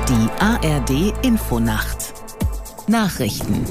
Die ARD Infonacht. Nachrichten.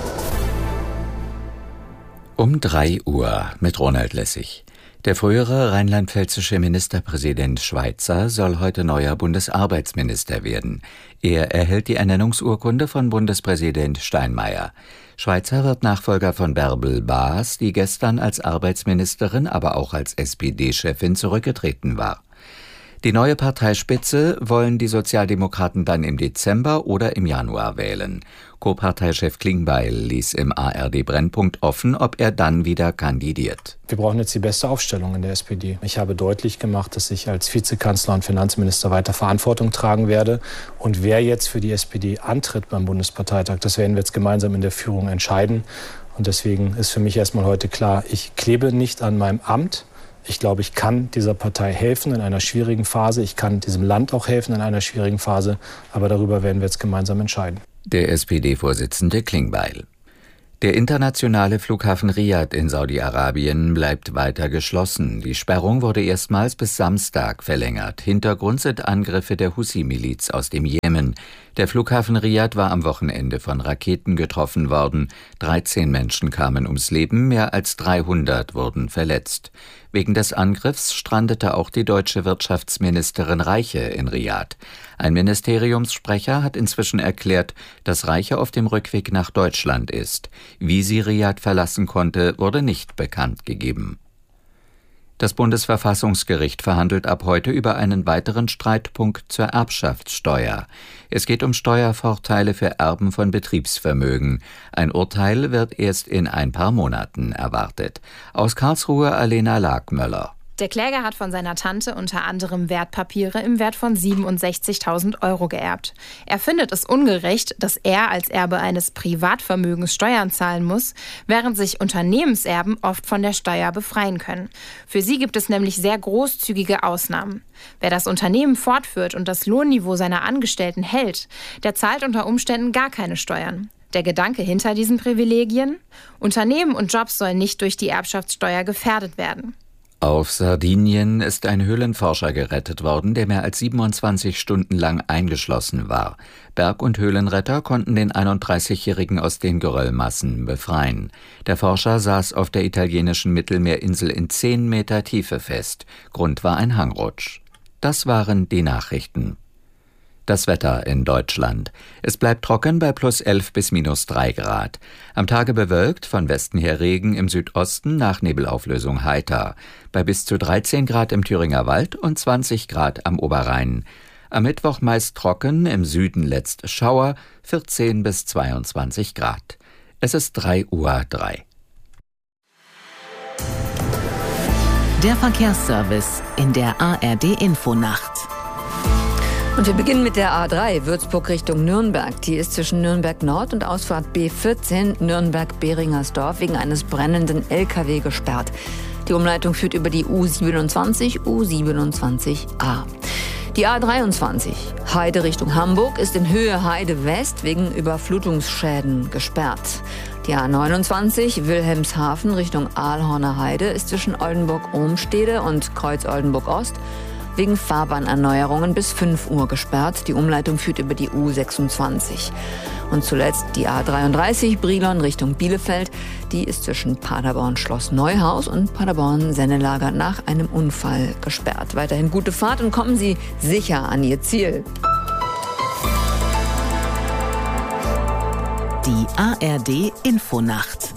Um 3 Uhr mit Ronald Lessig. Der frühere rheinland-pfälzische Ministerpräsident Schweizer soll heute neuer Bundesarbeitsminister werden. Er erhält die Ernennungsurkunde von Bundespräsident Steinmeier. Schweizer wird Nachfolger von Bärbel Baas, die gestern als Arbeitsministerin, aber auch als SPD-Chefin zurückgetreten war. Die neue Parteispitze wollen die Sozialdemokraten dann im Dezember oder im Januar wählen. Co-Parteichef Klingbeil ließ im ARD-Brennpunkt offen, ob er dann wieder kandidiert. Wir brauchen jetzt die beste Aufstellung in der SPD. Ich habe deutlich gemacht, dass ich als Vizekanzler und Finanzminister weiter Verantwortung tragen werde. Und wer jetzt für die SPD antritt beim Bundesparteitag, das werden wir jetzt gemeinsam in der Führung entscheiden. Und deswegen ist für mich erstmal heute klar, ich klebe nicht an meinem Amt. Ich glaube, ich kann dieser Partei helfen in einer schwierigen Phase. Ich kann diesem Land auch helfen in einer schwierigen Phase. Aber darüber werden wir jetzt gemeinsam entscheiden. Der SPD-Vorsitzende Klingbeil. Der internationale Flughafen Riad in Saudi-Arabien bleibt weiter geschlossen. Die Sperrung wurde erstmals bis Samstag verlängert. Hintergrund sind Angriffe der Houthi-Miliz aus dem Jemen. Der Flughafen Riad war am Wochenende von Raketen getroffen worden. 13 Menschen kamen ums Leben, mehr als 300 wurden verletzt. Wegen des Angriffs strandete auch die deutsche Wirtschaftsministerin Reiche in Riad. Ein Ministeriumssprecher hat inzwischen erklärt, dass Reiche auf dem Rückweg nach Deutschland ist. Wie sie Riad verlassen konnte, wurde nicht bekannt gegeben. Das Bundesverfassungsgericht verhandelt ab heute über einen weiteren Streitpunkt zur Erbschaftssteuer. Es geht um Steuervorteile für Erben von Betriebsvermögen. Ein Urteil wird erst in ein paar Monaten erwartet. Aus Karlsruhe Alena Lagmöller. Der Kläger hat von seiner Tante unter anderem Wertpapiere im Wert von 67.000 Euro geerbt. Er findet es ungerecht, dass er als Erbe eines Privatvermögens Steuern zahlen muss, während sich Unternehmenserben oft von der Steuer befreien können. Für sie gibt es nämlich sehr großzügige Ausnahmen. Wer das Unternehmen fortführt und das Lohnniveau seiner Angestellten hält, der zahlt unter Umständen gar keine Steuern. Der Gedanke hinter diesen Privilegien? Unternehmen und Jobs sollen nicht durch die Erbschaftssteuer gefährdet werden. Auf Sardinien ist ein Höhlenforscher gerettet worden, der mehr als 27 Stunden lang eingeschlossen war. Berg- und Höhlenretter konnten den 31-Jährigen aus den Geröllmassen befreien. Der Forscher saß auf der italienischen Mittelmeerinsel in 10 Meter Tiefe fest. Grund war ein Hangrutsch. Das waren die Nachrichten. Das Wetter in Deutschland. Es bleibt trocken bei +11 bis -3 Grad. Am Tage bewölkt, von Westen her Regen, im Südosten nach Nebelauflösung heiter. Bei bis zu 13 Grad im Thüringer Wald und 20 Grad am Oberrhein. Am Mittwoch meist trocken, im Süden letzt Schauer, 14 bis 22 Grad. Es ist 3:03 Uhr. Der Verkehrsservice in der ARD Infonacht. Und wir beginnen mit der A3 Würzburg Richtung Nürnberg. Die ist zwischen Nürnberg Nord und Ausfahrt B14 Nürnberg-Behringersdorf wegen eines brennenden LKW gesperrt. Die Umleitung führt über die U27, U27a. Die A23 Heide Richtung Hamburg ist in Höhe Heide West wegen Überflutungsschäden gesperrt. Die A29 Wilhelmshaven Richtung Aalhorner Heide ist zwischen Oldenburg-Ohmstede und Kreuz-Oldenburg-Ost wegen Fahrbahnerneuerungen bis 5 Uhr gesperrt. Die Umleitung führt über die U26. Und zuletzt die A33 Brilon Richtung Bielefeld. Die ist zwischen Paderborn-Schloss Neuhaus und Paderborn-Sennelager nach einem Unfall gesperrt. Weiterhin gute Fahrt und kommen Sie sicher an Ihr Ziel. Die ARD Infonacht.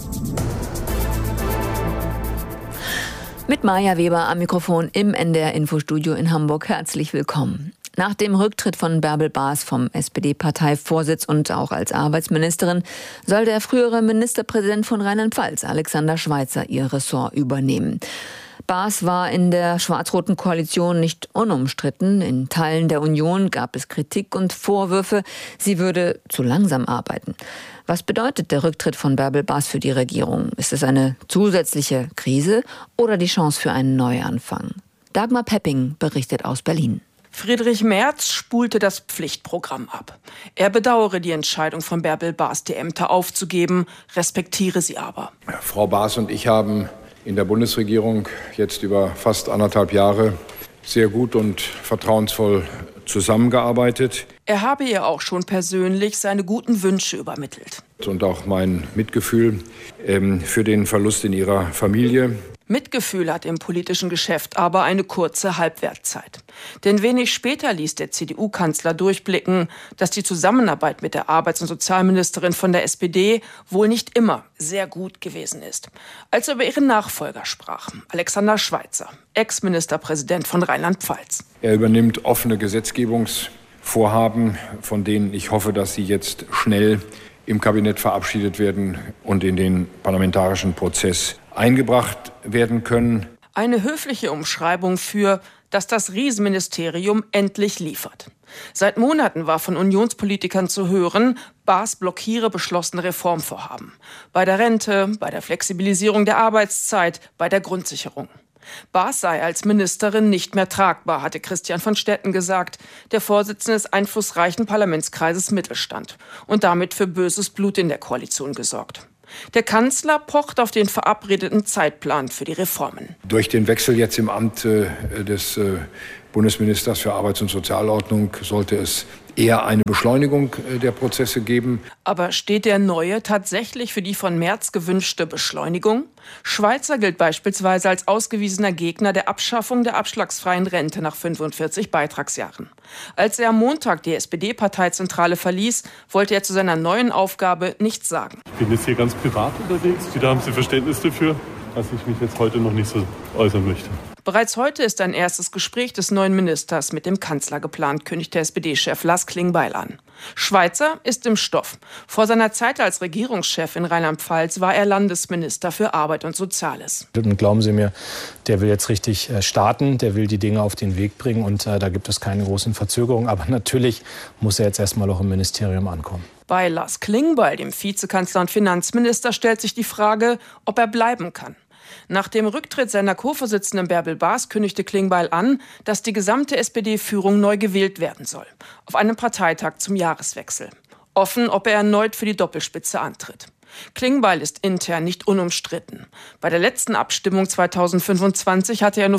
Mit Maja Weber am Mikrofon im NDR-Infostudio in Hamburg. Herzlich willkommen. Nach dem Rücktritt von Bärbel Baas vom SPD-Parteivorsitz und auch als Arbeitsministerin soll der frühere Ministerpräsident von Rheinland-Pfalz, Alexander Schweizer, ihr Ressort übernehmen. Baas war in der schwarz-roten Koalition nicht unumstritten. In Teilen der Union gab es Kritik und Vorwürfe, sie würde zu langsam arbeiten. Was bedeutet der Rücktritt von Bärbel Baas für die Regierung? Ist es eine zusätzliche Krise oder die Chance für einen Neuanfang? Dagmar Pepping berichtet aus Berlin. Friedrich Merz spulte das Pflichtprogramm ab. Er bedauere die Entscheidung von Bärbel Baas, die Ämter aufzugeben, respektiere sie aber. Frau Baas und ich haben in der Bundesregierung jetzt über fast 1,5 Jahre sehr gut und vertrauensvoll zusammengearbeitet. Er habe ihr auch schon persönlich seine guten Wünsche übermittelt. Und auch mein Mitgefühl für den Verlust in ihrer Familie. Mitgefühl hat im politischen Geschäft aber eine kurze Halbwertzeit. Denn wenig später ließ der CDU-Kanzler durchblicken, dass die Zusammenarbeit mit der Arbeits- und Sozialministerin von der SPD wohl nicht immer sehr gut gewesen ist. Als er über ihren Nachfolger sprach, Alexander Schweitzer, Ex-Ministerpräsident von Rheinland-Pfalz. Er übernimmt offene Gesetzgebungsvorhaben, von denen ich hoffe, dass sie jetzt schnell im Kabinett verabschiedet werden und in den parlamentarischen Prozess eingebracht werden können. Eine höfliche Umschreibung für, dass das Riesenministerium endlich liefert. Seit Monaten war von Unionspolitikern zu hören, Baas blockiere beschlossene Reformvorhaben. Bei der Rente, bei der Flexibilisierung der Arbeitszeit, bei der Grundsicherung. Baas sei als Ministerin nicht mehr tragbar, hatte Christian von Stetten gesagt, der Vorsitzende des einflussreichen Parlamentskreises Mittelstand, und damit für böses Blut in der Koalition gesorgt. Der Kanzler pocht auf den verabredeten Zeitplan für die Reformen. Durch den Wechsel jetzt im Amt des Bundesministers für Arbeits- und Sozialordnung sollte es eher eine Beschleunigung der Prozesse geben. Aber steht der Neue tatsächlich für die von Merz gewünschte Beschleunigung? Schweitzer gilt beispielsweise als ausgewiesener Gegner der Abschaffung der abschlagsfreien Rente nach 45 Beitragsjahren. Als er am Montag die SPD-Parteizentrale verließ, wollte er zu seiner neuen Aufgabe nichts sagen. Ich bin jetzt hier ganz privat unterwegs. Da haben Sie Verständnis dafür, dass ich mich jetzt heute noch nicht so äußern möchte. Bereits heute ist ein erstes Gespräch des neuen Ministers mit dem Kanzler geplant, kündigt der SPD-Chef Lars Klingbeil an. Schweitzer ist im Stoff. Vor seiner Zeit als Regierungschef in Rheinland-Pfalz war er Landesminister für Arbeit und Soziales. Und glauben Sie mir, der will jetzt richtig starten, der will die Dinge auf den Weg bringen und da gibt es keine großen Verzögerungen. Aber natürlich muss er jetzt erstmal auch im Ministerium ankommen. Bei Lars Klingbeil, dem Vizekanzler und Finanzminister, stellt sich die Frage, ob er bleiben kann. Nach dem Rücktritt seiner Co-Vorsitzenden Bärbel Baas kündigte Klingbeil an, dass die gesamte SPD-Führung neu gewählt werden soll. Auf einem Parteitag zum Jahreswechsel. Offen, ob er erneut für die Doppelspitze antritt. Klingbeil ist intern nicht unumstritten. Bei der letzten Abstimmung 2025 hatte er nur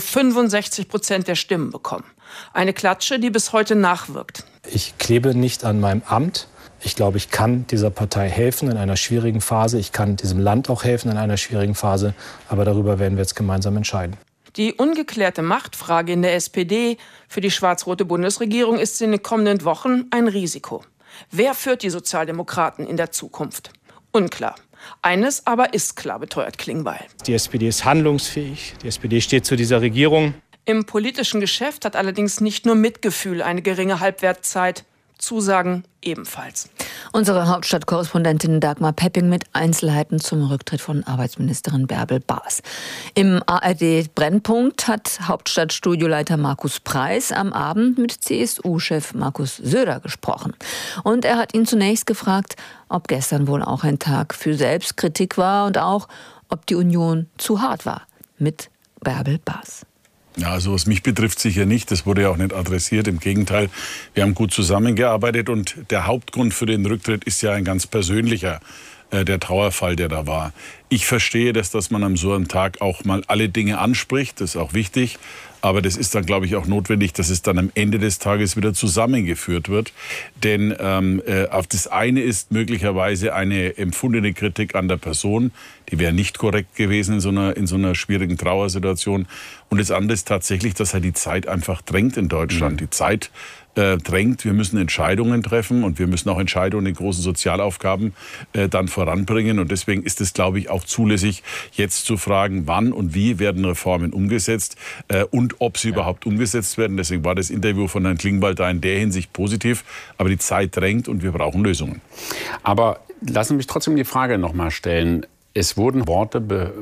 65% der Stimmen bekommen. Eine Klatsche, die bis heute nachwirkt. Ich klebe nicht an meinem Amt. Ich glaube, ich kann dieser Partei helfen in einer schwierigen Phase. Ich kann diesem Land auch helfen in einer schwierigen Phase. Aber darüber werden wir jetzt gemeinsam entscheiden. Die ungeklärte Machtfrage in der SPD für die schwarz-rote Bundesregierung ist in den kommenden Wochen ein Risiko. Wer führt die Sozialdemokraten in der Zukunft? Unklar. Eines aber ist klar, beteuert Klingbeil. Die SPD ist handlungsfähig. Die SPD steht zu dieser Regierung. Im politischen Geschäft hat allerdings nicht nur Mitgefühl eine geringe Halbwertszeit. Zusagen ebenfalls. Unsere Hauptstadtkorrespondentin Dagmar Pepping mit Einzelheiten zum Rücktritt von Arbeitsministerin Bärbel Baas. Im ARD-Brennpunkt hat Hauptstadtstudioleiter Markus Preis am Abend mit CSU-Chef Markus Söder gesprochen. Und er hat ihn zunächst gefragt, ob gestern wohl auch ein Tag für Selbstkritik war und auch, ob die Union zu hart war mit Bärbel Baas. Ja, also was mich betrifft sicher nicht. Das wurde ja auch nicht adressiert. Im Gegenteil, wir haben gut zusammengearbeitet und der Hauptgrund für den Rücktritt ist ja ein ganz persönlicher, der Trauerfall, der da war. Ich verstehe das, dass man am so einem Tag auch mal alle Dinge anspricht. Das ist auch wichtig. Aber das ist dann, glaube ich, auch notwendig, dass es dann am Ende des Tages wieder zusammengeführt wird. Denn auf das eine ist möglicherweise eine empfundene Kritik an der Person. Die wäre nicht korrekt gewesen in so einer schwierigen Trauersituation. Und das andere ist tatsächlich, dass halt die Zeit einfach drängt in Deutschland. Die Zeit drängt. Wir müssen Entscheidungen treffen und wir müssen auch Entscheidungen in großen Sozialaufgaben dann voranbringen. Und deswegen ist es, glaube ich, auch zulässig, jetzt zu fragen, wann und wie werden Reformen umgesetzt und ob sie überhaupt umgesetzt werden. Deswegen war das Interview von Herrn Klingbeil da in der Hinsicht positiv. Aber die Zeit drängt und wir brauchen Lösungen. Aber lassen Sie mich trotzdem die Frage noch mal stellen. Es wurden Worte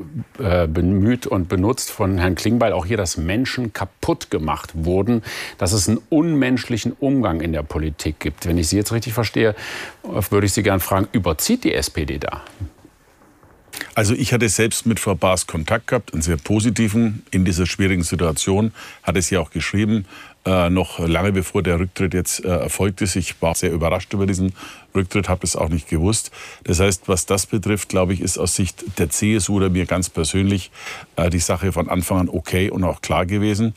bemüht und benutzt von Herrn Klingbeil, auch hier, dass Menschen kaputt gemacht wurden, dass es einen unmenschlichen Umgang in der Politik gibt. Wenn ich Sie jetzt richtig verstehe, würde ich Sie gerne fragen, überzieht die SPD da? Also ich hatte selbst mit Frau Baas Kontakt gehabt, einen sehr positiven in dieser schwierigen Situation, hat es ja auch geschrieben, noch lange bevor der Rücktritt jetzt erfolgt ist. Ich war sehr überrascht über diesen Rücktritt, habe es auch nicht gewusst. Das heißt, was das betrifft, glaube ich, ist aus Sicht der CSU oder mir ganz persönlich die Sache von Anfang an okay und auch klar gewesen.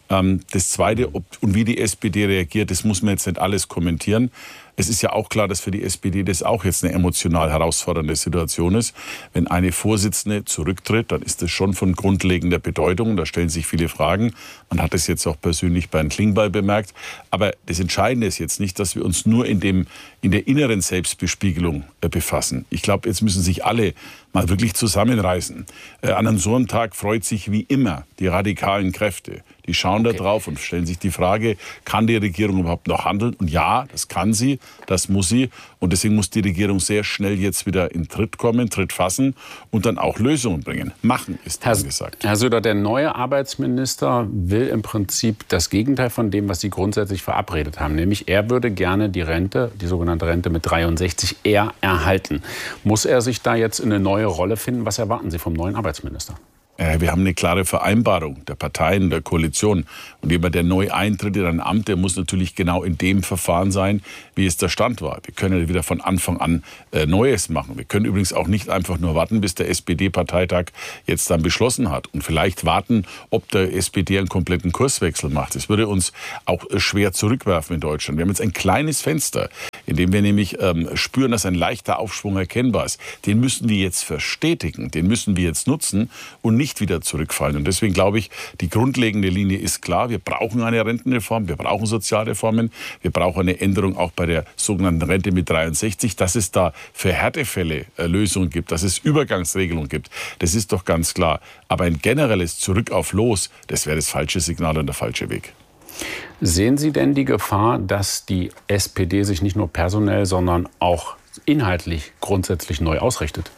Das Zweite, ob und wie die SPD reagiert, das muss man jetzt nicht alles kommentieren. Es ist ja auch klar, dass für die SPD das auch jetzt eine emotional herausfordernde Situation ist. Wenn eine Vorsitzende zurücktritt, dann ist das schon von grundlegender Bedeutung. Da stellen sich viele Fragen. Man hat es jetzt auch persönlich bei Herrn Klingbeil bemerkt. Aber das Entscheidende ist jetzt nicht, dass wir uns nur in der inneren Selbstbespiegelung befassen. Ich glaube, jetzt müssen sich alle mal wirklich zusammenreißen. An so einem Tag freut sich wie immer die radikalen Kräfte. Die schauen da drauf und stellen sich die Frage, kann die Regierung überhaupt noch handeln? Und ja, das kann sie, das muss sie. Und deswegen muss die Regierung sehr schnell jetzt wieder in Tritt kommen, Tritt fassen und dann auch Lösungen bringen. Machen ist angesagt. Herr Söder, der neue Arbeitsminister will im Prinzip das Gegenteil von dem, was Sie grundsätzlich verabredet haben. Nämlich, er würde gerne die Rente, die sogenannte Rente mit 63, eher erhalten. Muss er sich da jetzt in eine neue Rolle finden? Was erwarten Sie vom neuen Arbeitsminister? Wir haben eine klare Vereinbarung der Parteien, der Koalition. Und jemand, der neu eintritt in ein Amt, der muss natürlich genau in dem Verfahren sein, wie es der Stand war. Wir können ja wieder von Anfang an Neues machen. Wir können übrigens auch nicht einfach nur warten, bis der SPD-Parteitag jetzt dann beschlossen hat. Und vielleicht warten, ob der SPD einen kompletten Kurswechsel macht. Das würde uns auch schwer zurückwerfen in Deutschland. Wir haben jetzt ein kleines Fenster, in dem wir nämlich spüren, dass ein leichter Aufschwung erkennbar ist. Den müssen wir jetzt verstetigen, den müssen wir jetzt nutzen und nicht wieder zurückfallen. Und deswegen glaube ich, die grundlegende Linie ist klar. Wir brauchen eine Rentenreform, wir brauchen Sozialreformen, wir brauchen eine Änderung auch bei der sogenannten Rente mit 63. Dass es da für Härtefälle Lösungen gibt, dass es Übergangsregelungen gibt, das ist doch ganz klar. Aber ein generelles Zurück auf Los, das wäre das falsche Signal und der falsche Weg. Sehen Sie denn die Gefahr, dass die SPD sich nicht nur personell, sondern auch inhaltlich grundsätzlich neu ausrichtet?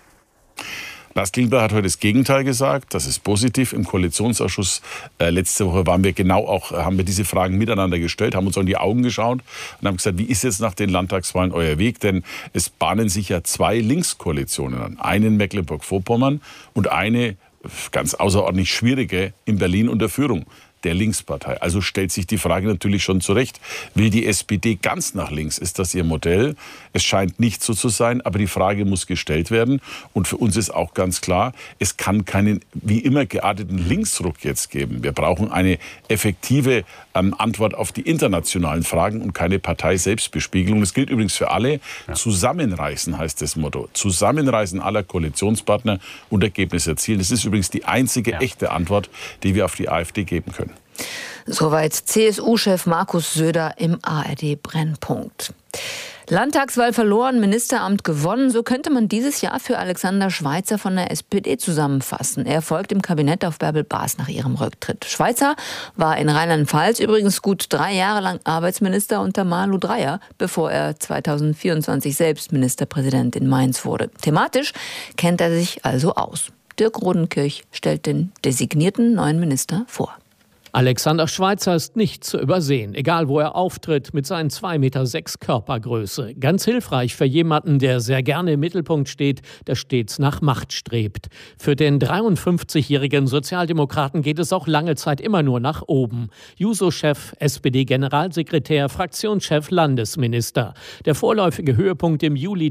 Lars Klingbeil hat heute das Gegenteil gesagt. Das ist positiv. Im Koalitionsausschuss letzte Woche haben wir diese Fragen miteinander gestellt, haben uns in die Augen geschaut und haben gesagt, wie ist jetzt nach den Landtagswahlen euer Weg? Denn es bahnen sich ja 2 Linkskoalitionen an. Eine in Mecklenburg-Vorpommern und eine ganz außerordentlich schwierige in Berlin unter Führung der Linkspartei. Also stellt sich die Frage natürlich schon zurecht, will die SPD ganz nach links? Ist das ihr Modell? Es scheint nicht so zu sein, aber die Frage muss gestellt werden. Und für uns ist auch ganz klar, es kann keinen wie immer gearteten Linksruck jetzt geben. Wir brauchen eine effektive Antwort auf die internationalen Fragen und keine Partei-Selbstbespiegelung. Das gilt übrigens für alle. Ja. Zusammenreißen heißt das Motto. Zusammenreißen aller Koalitionspartner und Ergebnisse erzielen. Das ist übrigens die einzige echte Antwort, die wir auf die AfD geben können. Soweit CSU-Chef Markus Söder im ARD-Brennpunkt. Landtagswahl verloren, Ministeramt gewonnen. So könnte man dieses Jahr für Alexander Schweitzer von der SPD zusammenfassen. Er folgt im Kabinett auf Bärbel Baas nach ihrem Rücktritt. Schweitzer war in Rheinland-Pfalz übrigens gut 3 Jahre lang Arbeitsminister unter Malu Dreyer, bevor er 2024 selbst Ministerpräsident in Mainz wurde. Thematisch kennt er sich also aus. Dirk Rodenkirch stellt den designierten neuen Minister vor. Alexander Schweitzer ist nicht zu übersehen, egal wo er auftritt, mit seinen 2,6 Meter Körpergröße. Ganz hilfreich für jemanden, der sehr gerne im Mittelpunkt steht, der stets nach Macht strebt. Für den 53-jährigen Sozialdemokraten geht es auch lange Zeit immer nur nach oben. Juso-Chef, SPD-Generalsekretär, Fraktionschef, Landesminister. Der vorläufige Höhepunkt im Juli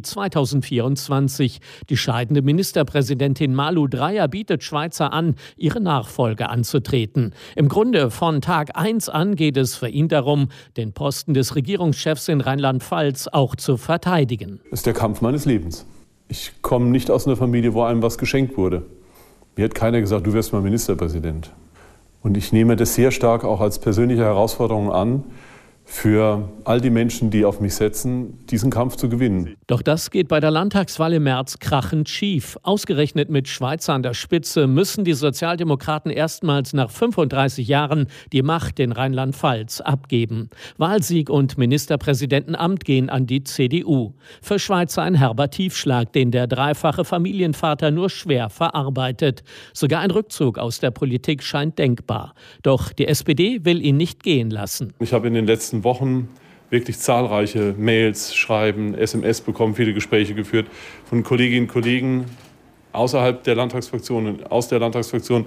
2024. Die scheidende Ministerpräsidentin Malu Dreyer bietet Schweitzer an, ihre Nachfolge anzutreten. Im Grunde von Tag 1 an geht es für ihn darum, den Posten des Regierungschefs in Rheinland-Pfalz auch zu verteidigen. Das ist der Kampf meines Lebens. Ich komme nicht aus einer Familie, wo einem was geschenkt wurde. Mir hat keiner gesagt, du wirst mal Ministerpräsident. Und ich nehme das sehr stark auch als persönliche Herausforderung an, für all die Menschen, die auf mich setzen, diesen Kampf zu gewinnen. Doch das geht bei der Landtagswahl im März krachend schief. Ausgerechnet mit Schweitzer an der Spitze müssen die Sozialdemokraten erstmals nach 35 Jahren die Macht in Rheinland-Pfalz abgeben. Wahlsieg und Ministerpräsidentenamt gehen an die CDU. Für Schweitzer ein herber Tiefschlag, den der dreifache Familienvater nur schwer verarbeitet. Sogar ein Rückzug aus der Politik scheint denkbar. Doch die SPD will ihn nicht gehen lassen. Ich habe in den letzten Wochen wirklich zahlreiche Mails, Schreiben, SMS bekommen, viele Gespräche geführt von Kolleginnen und Kollegen außerhalb der Landtagsfraktion und aus der Landtagsfraktion,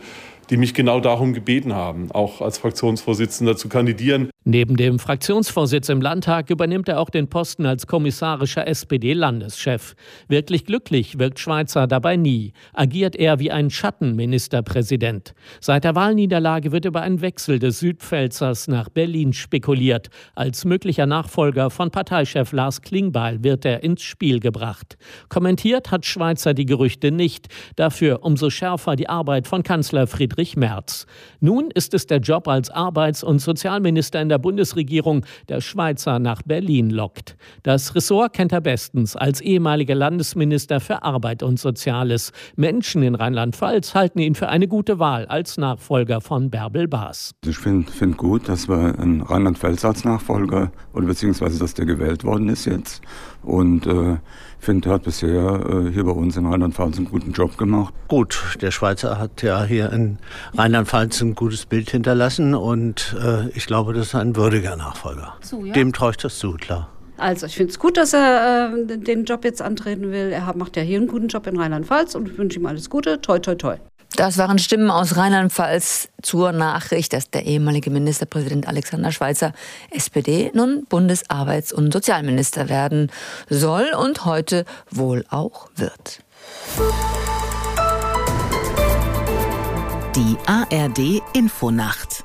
die mich genau darum gebeten haben, auch als Fraktionsvorsitzender zu kandidieren. Neben dem Fraktionsvorsitz im Landtag übernimmt er auch den Posten als kommissarischer SPD-Landeschef. Wirklich glücklich wirkt Schweizer dabei nie. Agiert er wie ein Schattenministerpräsident. Seit der Wahlniederlage wird über einen Wechsel des Südpfälzers nach Berlin spekuliert. Als möglicher Nachfolger von Parteichef Lars Klingbeil wird er ins Spiel gebracht. Kommentiert hat Schweizer die Gerüchte nicht. Dafür umso schärfer die Arbeit von Kanzler Friedrich Merz. Nun ist es der Job als Arbeits- und Sozialminister in der Bundesregierung, der Schweizer nach Berlin lockt. Das Ressort kennt er bestens als ehemaliger Landesminister für Arbeit und Soziales. Menschen in Rheinland-Pfalz halten ihn für eine gute Wahl als Nachfolger von Bärbel Baas. Ich finde gut, dass wir einen Rheinland-Pfalz als Nachfolger oder beziehungsweise, dass der gewählt worden ist jetzt. Und finde, er hat bisher hier bei uns in Rheinland-Pfalz einen guten Job gemacht. Gut, der Schweizer hat ja hier in Rheinland-Pfalz ein gutes Bild hinterlassen und ich glaube, das ist ein würdiger Nachfolger. So, ja. Dem traue ich das zu, klar. Also ich finde es gut, dass er den Job jetzt antreten will. Er macht ja hier einen guten Job in Rheinland-Pfalz und ich wünsche ihm alles Gute. Toi, toi, toi. Das waren Stimmen aus Rheinland-Pfalz zur Nachricht, dass der ehemalige Ministerpräsident Alexander Schweizer, SPD, nun Bundesarbeits- und Sozialminister werden soll und heute wohl auch wird. Die ARD-Infonacht.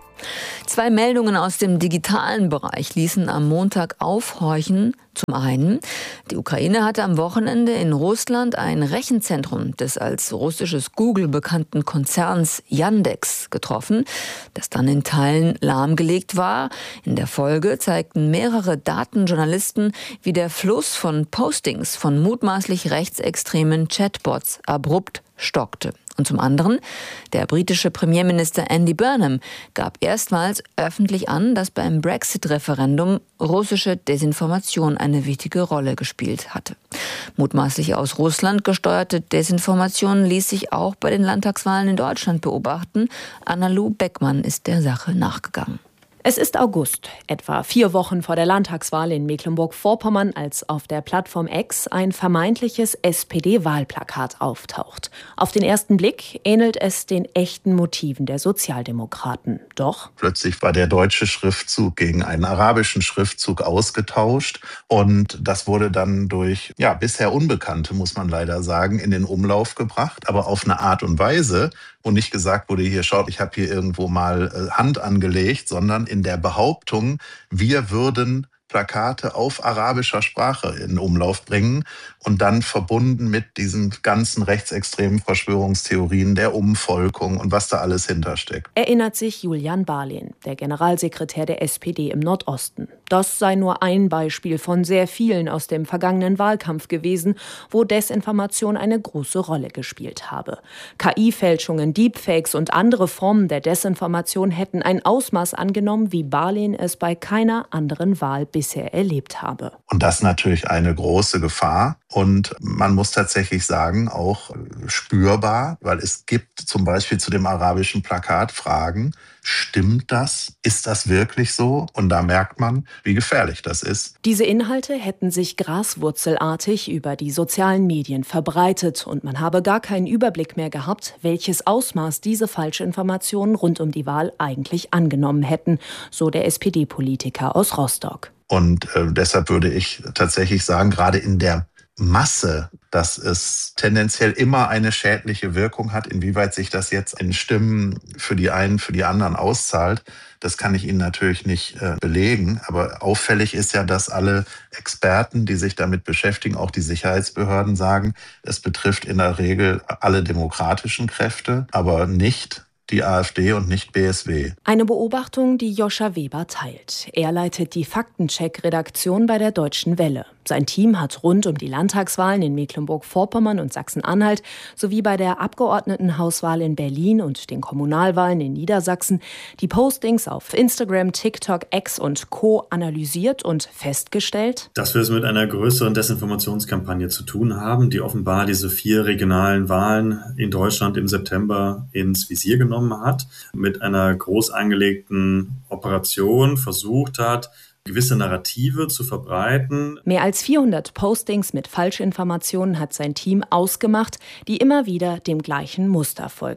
2 Meldungen aus dem digitalen Bereich ließen am Montag aufhorchen. Zum einen, die Ukraine hatte am Wochenende in Russland ein Rechenzentrum des als russisches Google bekannten Konzerns Yandex getroffen, das dann in Teilen lahmgelegt war. In der Folge zeigten mehrere Datenjournalisten, wie der Fluss von Postings von mutmaßlich rechtsextremen Chatbots abrupt stockte. Und zum anderen, der britische Premierminister Andy Burnham gab erstmals öffentlich an, dass beim Brexit-Referendum russische Desinformation eine wichtige Rolle gespielt hatte. Mutmaßlich aus Russland gesteuerte Desinformation ließ sich auch bei den Landtagswahlen in Deutschland beobachten. Anna-Lu Beckmann ist der Sache nachgegangen. Es ist August, etwa 4 Wochen vor der Landtagswahl in Mecklenburg-Vorpommern, als auf der Plattform X ein vermeintliches SPD-Wahlplakat auftaucht. Auf den ersten Blick ähnelt es den echten Motiven der Sozialdemokraten. Doch plötzlich war der deutsche Schriftzug gegen einen arabischen Schriftzug ausgetauscht und das wurde dann durch bisher Unbekannte, muss man leider sagen, in den Umlauf gebracht, aber auf eine Art und Weise, wo nicht gesagt wurde, hier schaut, ich habe hier irgendwo mal Hand angelegt, sondern in der Behauptung, wir würden Plakate auf arabischer Sprache in Umlauf bringen und dann verbunden mit diesen ganzen rechtsextremen Verschwörungstheorien der Umvolkung und was da alles hintersteckt. Erinnert sich Julian Barlehn, der Generalsekretär der SPD im Nordosten. Das sei nur ein Beispiel von sehr vielen aus dem vergangenen Wahlkampf gewesen, wo Desinformation eine große Rolle gespielt habe. KI-Fälschungen, Deepfakes und andere Formen der Desinformation hätten ein Ausmaß angenommen, wie Barlehn es bei keiner anderen Wahl bisher erlebt habe. Und das ist natürlich eine große Gefahr und man muss tatsächlich sagen, auch spürbar, weil es gibt zum Beispiel zu dem arabischen Plakat Fragen, stimmt das? Ist das wirklich so? Und da merkt man, wie gefährlich das ist. Diese Inhalte hätten sich graswurzelartig über die sozialen Medien verbreitet und man habe gar keinen Überblick mehr gehabt, welches Ausmaß diese Falschinformationen rund um die Wahl eigentlich angenommen hätten, so der SPD-Politiker aus Rostock. Und deshalb würde ich tatsächlich sagen, gerade in der Masse, dass es tendenziell immer eine schädliche Wirkung hat. Inwieweit sich das jetzt in Stimmen für die einen, für die anderen auszahlt, das kann ich Ihnen natürlich nicht belegen. Aber auffällig ist ja, dass alle Experten, die sich damit beschäftigen, auch die Sicherheitsbehörden sagen, es betrifft in der Regel alle demokratischen Kräfte, aber nicht die AfD und nicht BSW. Eine Beobachtung, die Joscha Weber teilt. Er leitet die Faktencheck-Redaktion bei der Deutschen Welle. Sein Team hat rund um die Landtagswahlen in Mecklenburg-Vorpommern und Sachsen-Anhalt sowie bei der Abgeordnetenhauswahl in Berlin und den Kommunalwahlen in Niedersachsen die Postings auf Instagram, TikTok, X und Co. analysiert und festgestellt, dass wir es mit einer größeren Desinformationskampagne zu tun haben, die offenbar diese 4 regionalen Wahlen in Deutschland im September ins Visier genommen hat, mit einer groß angelegten Operation versucht hat, gewisse Narrative zu verbreiten. Mehr als 400 Postings mit Falschinformationen hat sein Team ausgemacht, die immer wieder dem gleichen Muster folgten.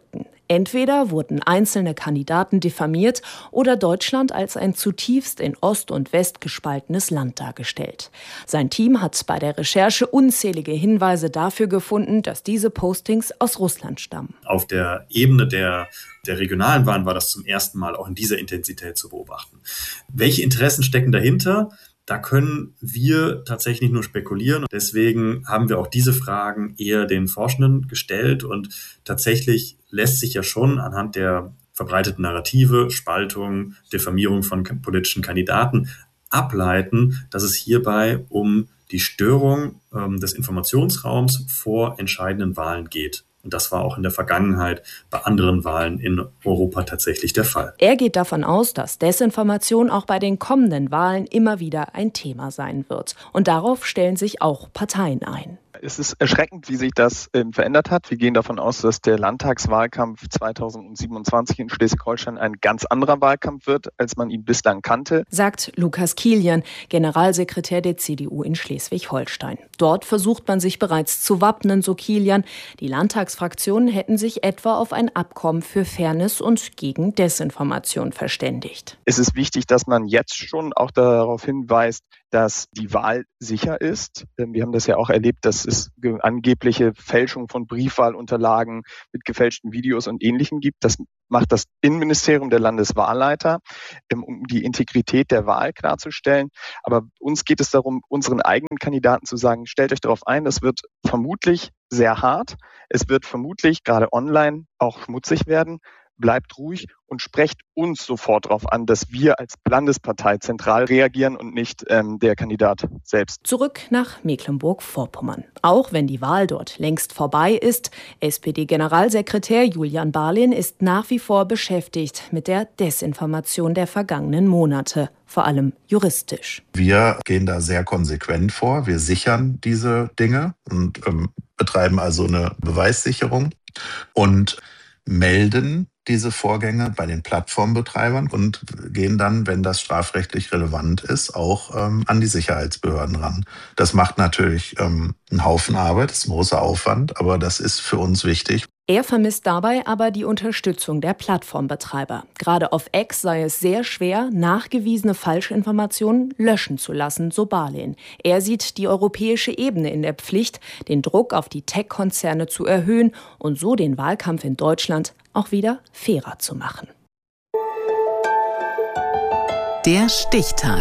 Entweder wurden einzelne Kandidaten diffamiert oder Deutschland als ein zutiefst in Ost und West gespaltenes Land dargestellt. Sein Team hat bei der Recherche unzählige Hinweise dafür gefunden, dass diese Postings aus Russland stammen. Auf der Ebene der regionalen Wahlen war das zum ersten Mal auch in dieser Intensität zu beobachten. Welche Interessen stecken dahinter? Da können wir tatsächlich nur spekulieren. Deswegen haben wir auch diese Fragen eher den Forschenden gestellt. Und tatsächlich lässt sich ja schon anhand der verbreiteten Narrative, Spaltung, Diffamierung von politischen Kandidaten ableiten, dass es hierbei um die Störung des Informationsraums vor entscheidenden Wahlen geht. Und das war auch in der Vergangenheit bei anderen Wahlen in Europa tatsächlich der Fall. Er geht davon aus, dass Desinformation auch bei den kommenden Wahlen immer wieder ein Thema sein wird. Und darauf stellen sich auch Parteien ein. Es ist erschreckend, wie sich das verändert hat. Wir gehen davon aus, dass der Landtagswahlkampf 2027 in Schleswig-Holstein ein ganz anderer Wahlkampf wird, als man ihn bislang kannte, sagt Lukas Kilian, Generalsekretär der CDU in Schleswig-Holstein. Dort versucht man sich bereits zu wappnen, so Kilian. Die Landtagsfraktionen hätten sich etwa auf ein Abkommen für Fairness und gegen Desinformation verständigt. Es ist wichtig, dass man jetzt schon auch darauf hinweist, dass die Wahl sicher ist. Wir haben das ja auch erlebt, dass es angebliche Fälschung von Briefwahlunterlagen mit gefälschten Videos und Ähnlichem gibt. Das macht das Innenministerium der Landeswahlleiter, um die Integrität der Wahl klarzustellen. Aber uns geht es darum, unseren eigenen Kandidaten zu sagen, stellt euch darauf ein, das wird vermutlich sehr hart. Es wird vermutlich gerade online auch schmutzig werden. Bleibt ruhig und sprecht uns sofort darauf an, dass wir als Landespartei zentral reagieren und nicht der Kandidat selbst. Zurück nach Mecklenburg-Vorpommern. Auch wenn die Wahl dort längst vorbei ist, SPD-Generalsekretär Julian Barlin ist nach wie vor beschäftigt mit der Desinformation der vergangenen Monate, vor allem juristisch. Wir gehen da sehr konsequent vor. Wir sichern diese Dinge und betreiben also eine Beweissicherung und melden diese Vorgänge bei den Plattformbetreibern und gehen dann, wenn das strafrechtlich relevant ist, auch an die Sicherheitsbehörden ran. Das macht natürlich einen Haufen Arbeit, das ist ein großer Aufwand, aber das ist für uns wichtig. Er vermisst dabei aber die Unterstützung der Plattformbetreiber. Gerade auf X sei es sehr schwer, nachgewiesene Falschinformationen löschen zu lassen, so Barlin. Er sieht die europäische Ebene in der Pflicht, den Druck auf die Tech-Konzerne zu erhöhen und so den Wahlkampf in Deutschland auch wieder fairer zu machen. Der Stichtag.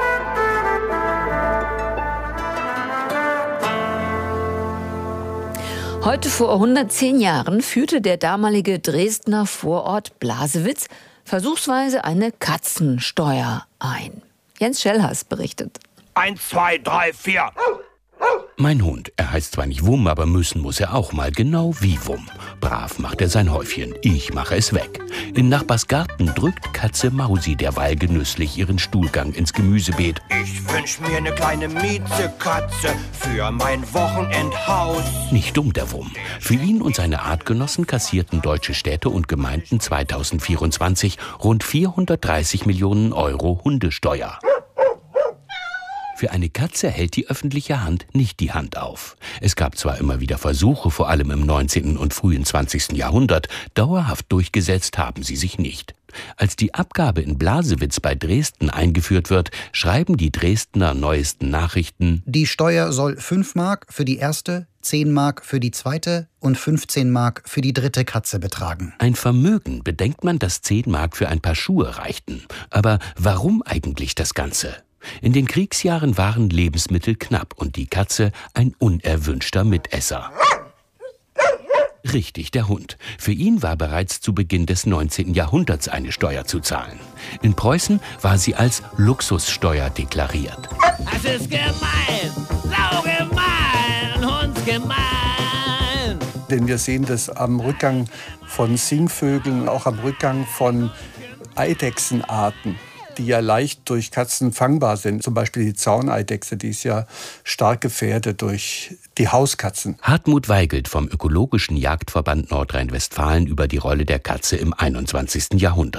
Heute vor 110 Jahren führte der damalige Dresdner Vorort Blasewitz versuchsweise eine Katzensteuer ein. Jens Schellhaas berichtet. 1, 2, 3, 4. Mein Hund, er heißt zwar nicht Wumm, aber müssen muss er auch mal, genau wie Wumm. Brav macht er sein Häufchen, ich mache es weg. In Nachbars Garten drückt Katze Mausi derweil genüsslich ihren Stuhlgang ins Gemüsebeet. Ich wünsch mir eine kleine Miezekatze für mein Wochenendhaus. Nicht dumm, der Wumm. Für ihn und seine Artgenossen kassierten deutsche Städte und Gemeinden 2024 rund 430 Millionen Euro Hundesteuer. Für eine Katze hält die öffentliche Hand nicht die Hand auf. Es gab zwar immer wieder Versuche, vor allem im 19. und frühen 20. Jahrhundert, dauerhaft durchgesetzt haben sie sich nicht. Als die Abgabe in Blasewitz bei Dresden eingeführt wird, schreiben die Dresdner Neuesten Nachrichten: Die Steuer soll 5 Mark für die erste, 10 Mark für die zweite und 15 Mark für die dritte Katze betragen. Ein Vermögen, bedenkt man, dass 10 Mark für ein paar Schuhe reichten. Aber warum eigentlich das Ganze? In den Kriegsjahren waren Lebensmittel knapp und die Katze ein unerwünschter Mitesser. Richtig, der Hund. Für ihn war bereits zu Beginn des 19. Jahrhunderts eine Steuer zu zahlen. In Preußen war sie als Luxussteuer deklariert. Das ist gemein, saugemein, hundsgemein. Denn wir sehen das am Rückgang von Singvögeln, auch am Rückgang von Eidechsenarten, die ja leicht durch Katzen fangbar sind. Zum Beispiel die Zauneidechse, die ist ja stark gefährdet durch die Hauskatzen. Hartmut Weigelt vom Ökologischen Jagdverband Nordrhein-Westfalen über die Rolle der Katze im 21. Jahrhundert.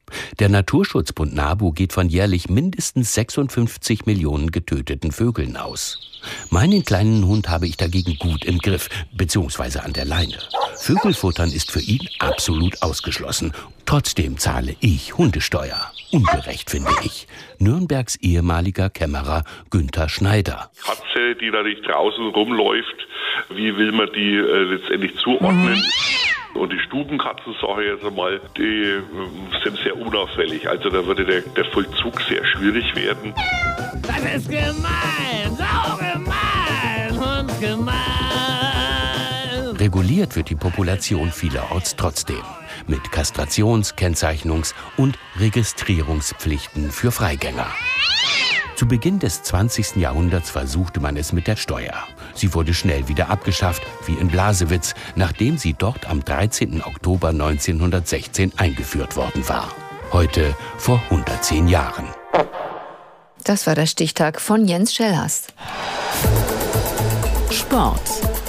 Der Naturschutzbund NABU geht von jährlich mindestens 56 Millionen getöteten Vögeln aus. Meinen kleinen Hund habe ich dagegen gut im Griff, beziehungsweise an der Leine. Vögelfuttern ist für ihn absolut ausgeschlossen. Trotzdem zahle ich Hundesteuer. Ungerecht, finde ich. Nürnbergs ehemaliger Kämmerer Günther Schneider. Katze, die da nicht draußen rumläuft, wie will man die letztendlich zuordnen? Und die Stubenkatzen, sage ich jetzt einmal, die sind sehr unauffällig. Also da würde der Vollzug sehr schwierig werden. Das ist gemein, so gemein und gemein. Reguliert wird die Population vielerorts trotzdem. Mit Kastrations-, Kennzeichnungs- und Registrierungspflichten für Freigänger. Zu Beginn des 20. Jahrhunderts versuchte man es mit der Steuer. Sie wurde schnell wieder abgeschafft, wie in Blasewitz, nachdem sie dort am 13. Oktober 1916 eingeführt worden war. Heute vor 110 Jahren. Das war der Stichtag von Jens Schellhast. Sport.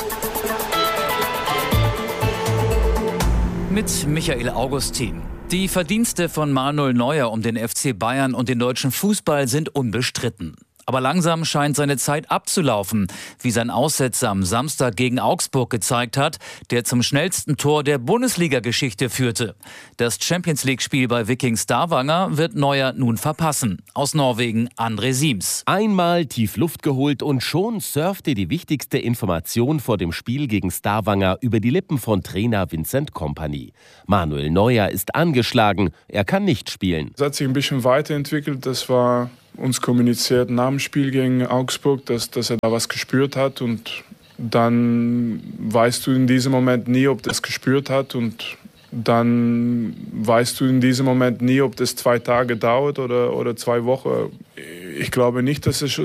Mit Michael Augustin. Die Verdienste von Manuel Neuer um den FC Bayern und den deutschen Fußball sind unbestritten. Aber langsam scheint seine Zeit abzulaufen, wie sein Aussetzer am Samstag gegen Augsburg gezeigt hat, der zum schnellsten Tor der Bundesliga-Geschichte führte. Das Champions-League-Spiel bei Viking Stavanger wird Neuer nun verpassen. Aus Norwegen André Siems. Einmal tief Luft geholt und schon surfte die wichtigste Information vor dem Spiel gegen Stavanger über die Lippen von Trainer Vincent Kompany. Manuel Neuer ist angeschlagen, er kann nicht spielen. Es hat sich ein bisschen weiterentwickelt, das war uns kommuniziert nach dem Spiel gegen Augsburg, dass er da was gespürt hat, und dann weißt du in diesem Moment nie, ob das gespürt hat, und dann weißt du in diesem Moment nie, ob das 2 Tage dauert oder 2 Wochen. Ich glaube nicht, dass es